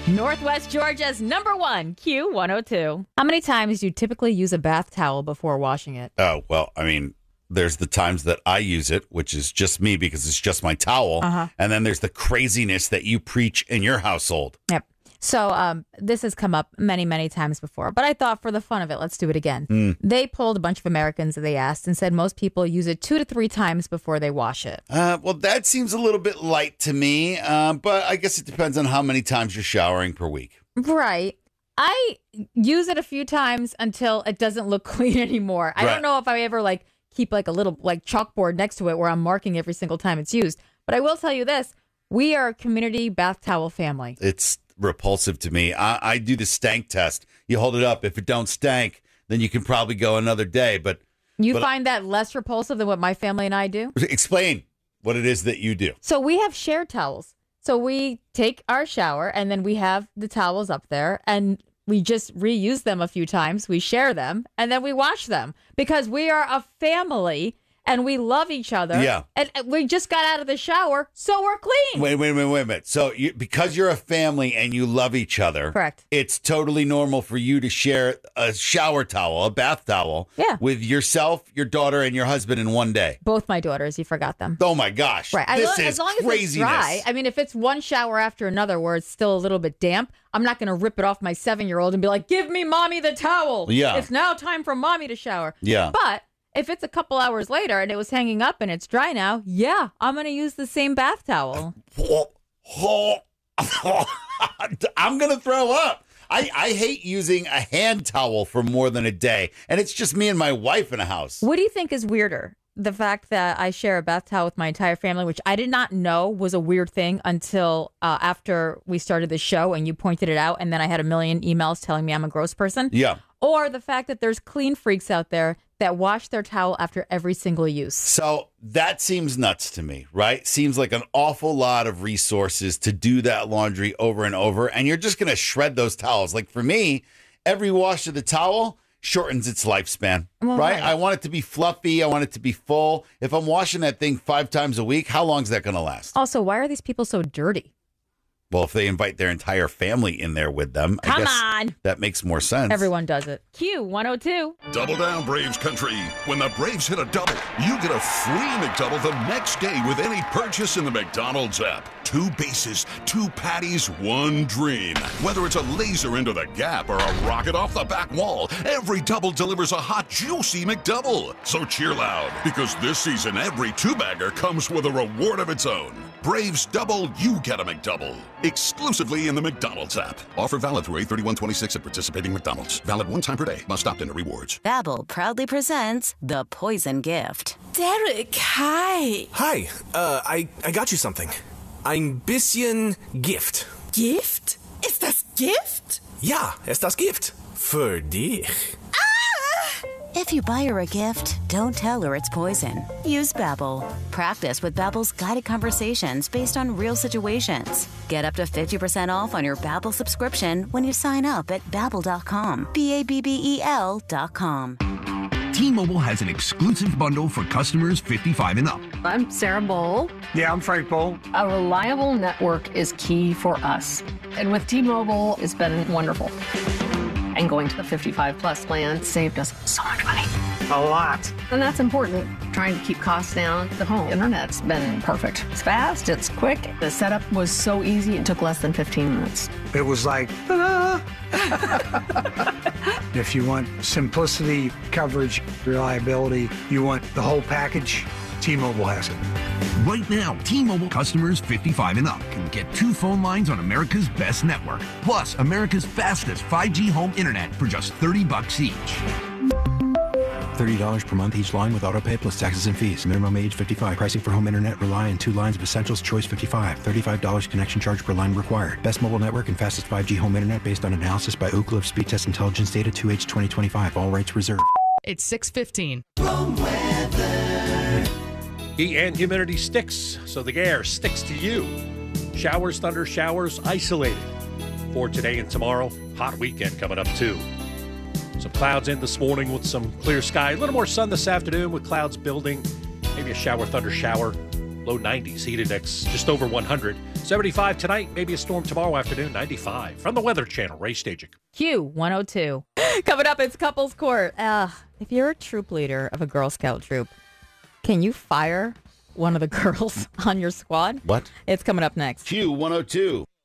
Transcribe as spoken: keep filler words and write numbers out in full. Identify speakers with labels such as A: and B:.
A: Northwest Georgia's number one, Q one oh two. How many times do you typically use a bath towel before washing it?
B: Oh, well, I mean, there's the times that I use it, which is just me because it's just my towel.
A: Uh-huh.
B: And then there's the craziness that you preach in your household.
A: Yep. So um, this has come up many, many times before, but I thought for the fun of it, let's do it again.
B: Mm.
A: They polled a bunch of Americans that they asked and said most people use it two to three times before they wash it.
B: Uh, well, that seems a little bit light to me, uh, but I guess it depends on how many times you're showering per week.
A: Right. I use it a few times until it doesn't look clean anymore. I
B: Right.
A: don't know if I ever like keep like a little like chalkboard next to it where I'm marking every single time it's used. But I will tell you this. We are a community bath towel family.
B: It's repulsive to me. I, I do the stank test. You hold it up. If it don't stank, then you can probably go another day. But
A: You
B: but,
A: find that less repulsive than what my family and I do?
B: Explain what it is that you do.
A: So we have shared towels. So we take our shower and then we have the towels up there and we just reuse them a few times. We share them and then we wash them because we are a family and we love each other.
B: Yeah.
A: And we just got out of the shower, so we're clean.
B: Wait, wait, wait, wait a minute. So you, because you're a family and you love each other,
A: Correct.
B: It's totally normal for you to share a shower towel, a bath towel,
A: Yeah.
B: with yourself, your daughter, and your husband in one day.
A: Both my daughters, you forgot them.
B: Oh my gosh!
A: Right.
B: This
A: I lo-
B: is
A: as long as
B: craziness.
A: it's dry. I mean, if it's one shower after another where it's still a little bit damp, I'm not going to rip it off my seven-year-old and be like, give me mommy the towel.
B: Yeah.
A: It's now time for mommy to shower.
B: Yeah.
A: But if it's a couple hours later and it was hanging up and it's dry now, yeah, I'm going to use the same bath towel.
B: I'm going to throw up. I, I hate using a hand towel for more than a day. And it's just me and my wife in a house.
A: What do you think is weirder? The fact that I share a bath towel with my entire family, which I did not know was a weird thing until uh, after we started the show and you pointed it out. And then I had a million emails telling me I'm a gross person.
B: Yeah.
A: Or the fact that there's clean freaks out there that wash their towel after every single use.
B: So that seems nuts to me, right? Seems like an awful lot of resources to do that laundry over and over. And you're just going to shred those towels. Like for me, every wash of the towel shortens its lifespan,
A: Well,
B: right?
A: right.
B: I want it to be fluffy. I want it to be full. If I'm washing that thing five times a week, how long is that going to last?
A: Also, why are these people so dirty?
B: Well, if they invite their entire family in there with them, I
A: Come
B: guess
A: on.
B: that makes more sense.
A: Everyone does it. Q one oh two.
C: Double down, Braves country. When the Braves hit a double, you get a free McDouble the next day with any purchase in the McDonald's app. Two bases, two patties, one dream. Whether it's a laser into the gap or a rocket off the back wall, every double delivers a hot, juicy McDouble. So cheer loud, because this season every two-bagger comes with a reward of its own. Braves double, you get a McDouble. Exclusively in the McDonald's app. Offer valid through eight thirty-one twenty-six at participating McDonald's. Valid one time per day. Must opt into rewards.
D: Babbel proudly presents The Poison Gift.
E: Derek, hi.
F: Hi, uh, I, I got you something. Ein bisschen Gift.
E: Gift? Ist das Gift?
F: Ja, ist das Gift. Für dich.
D: If you buy her a gift, don't tell her it's poison. Use Babbel. Practice with Babbel's guided conversations based on real situations. Get up to fifty percent off on your Babbel subscription when you sign up at babbel dot com. B A B B E L dot com.
G: T-Mobile has an exclusive bundle for customers fifty-five and up.
H: I'm Sarah Bowl.
I: Yeah, I'm Frank Bowl.
H: A reliable network is key for us. And with T-Mobile, it's been wonderful. And going to the fifty-five plus plan saved us so much money.
I: A lot.
H: And that's important. Trying to keep costs down. The home internet's been perfect. It's fast, it's quick. The setup was so easy, it took less than fifteen minutes.
I: It was like, ta-da! If you want simplicity, coverage, reliability, you want the whole package, T-Mobile has it.
G: Right now, T-Mobile customers fifty-five and up can get two phone lines on America's best network, plus America's fastest five G home internet for just thirty bucks each.
J: thirty dollars per month each line with autopay plus taxes and fees. Minimum age fifty-five. Pricing for home internet rely on two lines of Essentials Choice fifty-five. thirty-five dollars connection charge per line required. Best mobile network and fastest five G home internet based on analysis by Ookla of Speed Test Intelligence data two H twenty twenty-five. All rates reserved.
K: It's six fifteen.
L: Heat and humidity sticks, so the air sticks to you. Showers, thunder showers, isolated. For today and tomorrow, hot weekend coming up too. Some clouds in this morning with some clear sky. A little more sun this afternoon with clouds building. Maybe a shower, thunder shower. Low nineties. Heat index just over one hundred. seventy-five tonight. Maybe a storm tomorrow afternoon. ninety-five. From the Weather Channel, Ray Stagik.
A: Q one oh two. Coming up, it's Couples Court. Uh, if you're a troop leader of a Girl Scout troop, can you fire one of the girls on your squad?
B: What?
A: It's coming up next.
B: Q one oh two.